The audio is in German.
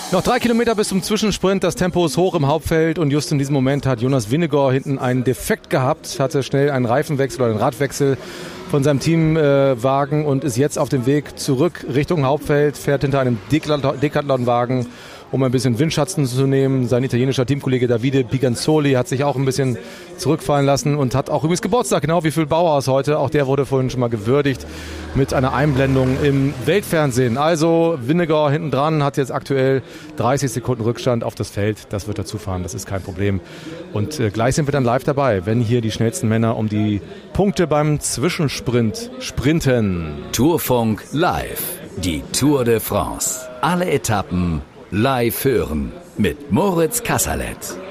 Noch 3 Kilometer bis zum Zwischensprint. Das Tempo ist hoch im Hauptfeld und just in diesem Moment hat Jonas Vingegaard hinten einen Defekt gehabt, hatte schnell einen Reifenwechsel oder einen Radwechsel von seinem Teamwagen und ist jetzt auf dem Weg zurück Richtung Hauptfeld, fährt hinter einem Decathlon-Wagen, um ein bisschen Windschatten zu nehmen. Sein italienischer Teamkollege Davide Piganzoli hat sich auch ein bisschen zurückfallen lassen und hat auch übrigens Geburtstag, genau wie Phil Bauhaus heute. Auch der wurde vorhin schon mal gewürdigt mit einer Einblendung im Weltfernsehen. Also Vingegaard hinten dran hat jetzt aktuell 30 Sekunden Rückstand auf das Feld. Das wird dazu fahren, das ist kein Problem. Und gleich sind wir dann live dabei, wenn hier die schnellsten Männer um die Punkte beim Zwischensprint sprinten. Tourfunk live, die Tour de France. Alle Etappen live hören mit Moritz Kasserlet.